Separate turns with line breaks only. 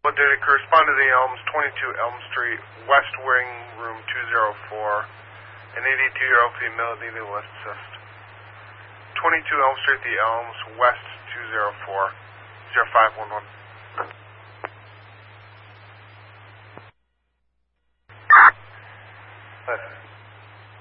What did it correspond to the Elms, 22 Elm Street, West Wing, room 204, an 82-year-old female needing lift assist. 22 Elm Street, The Elms, West 204, 0511.